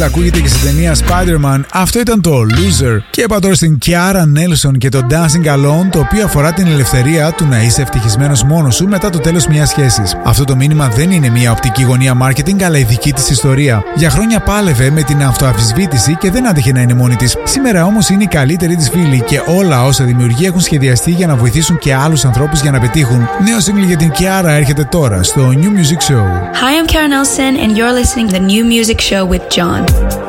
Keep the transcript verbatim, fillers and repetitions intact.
στυλ ακούγεται και στην ταινία Spider-Man. Αυτό ήταν το Loser. Και είπα τώρα στην Kiara Nelson και το Dancing Alone, το οποίο αφορά την ελευθερία του να είσαι ευτυχισμένος μόνος σου μετά το τέλος μιας σχέσης. Αυτό το μήνυμα δεν είναι μια οπτική γωνία marketing, αλλά η δική της ιστορία. Για χρόνια πάλευε με την αυτοαμφισβήτηση και δεν άντεχε να είναι μόνη της. Σήμερα όμως είναι η καλύτερη της φίλη και όλα όσα δημιουργεί έχουν σχεδιαστεί για να βοηθήσουν και άλλους ανθρώπους για να πετύχουν. Νέο single για την Kiara έρχεται τώρα στο New Music Show. Hi, I'm Kiara Nelson and you're listening to the New Music Show with John.